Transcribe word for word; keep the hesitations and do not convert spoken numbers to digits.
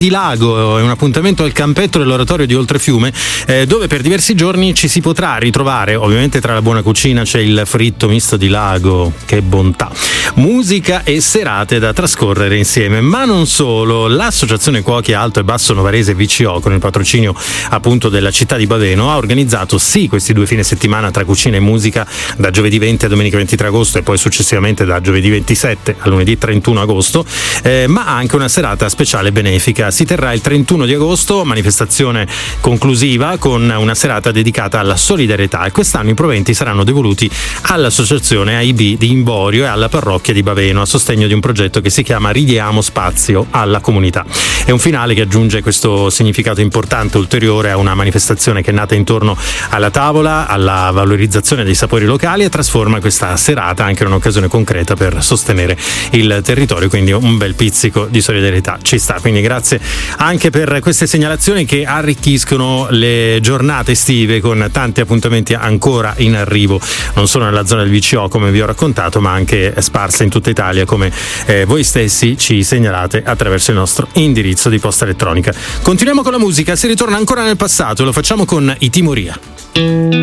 di Lago, è un appuntamento al campetto dell'oratorio di Oltrefiume, eh, dove per diversi giorni ci si potrà ritrovare. Ovviamente tra la buona cucina c'è il fritto misto di Lago, che bontà, musica e serate da trascorrere insieme, ma non solo. L'associazione Cuochi Alto e Basso Novarese V C O, con il patrocinio appunto della città di Baveno, ha organizzato sì questi due fine settimana tra cucina e musica, da giovedì venti a domenica ventitré agosto e poi successivamente da giovedì ventisette a lunedì trentuno agosto, eh, ma anche una serata speciale benefica. Si terrà il trentuno di agosto, manifestazione conclusiva con una serata dedicata alla solidarietà, e quest'anno i proventi saranno devoluti all'associazione A I B di Imborio e alla parrocchia di Baveno a sostegno di un progetto che si chiama Ridiamo spazio alla comunità. È un finale che aggiunge questo significato importante ulteriore a una manifestazione che è nata intorno alla tavola, alla valorizzazione dei sapori locali, e trasforma questa serata anche in un'occasione concreta per sostenere il territorio, quindi un bel pizzico di solidarietà ci sta. Quindi grazie anche per queste segnalazioni che arricchiscono le giornate estive con tanti appuntamenti ancora in arrivo, non solo nella zona del V C O come vi ho raccontato, ma anche sparse in tutta Italia, come eh, voi stessi ci segnalate attraverso il nostro indirizzo di posta elettronica. Continuiamo con la musica, si ritorna ancora nel passato, lo facciamo con i Timoria.